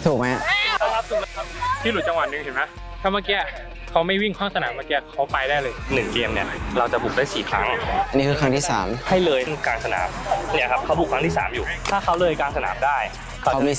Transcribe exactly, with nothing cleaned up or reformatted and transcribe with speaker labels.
Speaker 1: ถูกไหม
Speaker 2: ครับถูกครับที่หลุดจังหวะหนึ่งเห็นไหมถ้าเมื่อกี้เขาไม่วิ่งเข้าสนามเมื่อกี้เขาไปได้เลยหนึ่งเกมเนี่ยเราจะบุกได้สี่ครั้ง
Speaker 1: อันนี้คือครั้งที่สาม
Speaker 2: ให้เลยกลางสนามเนี่ยครับเขาบุกครั้งที่สามอยู่ถ้าเขาเลยกลางสนามได้
Speaker 1: เขามี